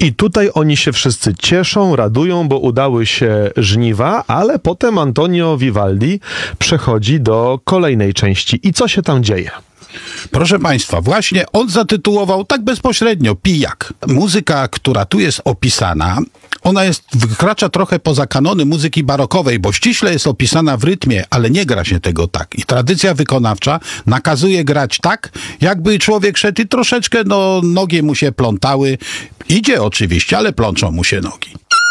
I tutaj oni się wszyscy cieszą, radują, bo udały się żniwa, ale potem Antonio Vivaldi przechodzi do kolejnej części. I co się tam dzieje? Proszę Państwa, właśnie on zatytułował tak bezpośrednio Pijak. Muzyka, która tu jest opisana, ona wykracza trochę poza kanony muzyki barokowej, bo ściśle jest opisana w rytmie, ale nie gra się tego tak. I tradycja wykonawcza nakazuje grać tak, jakby człowiek szedł i troszeczkę nogi mu się plątały. Idzie oczywiście, ale plączą mu się nogi.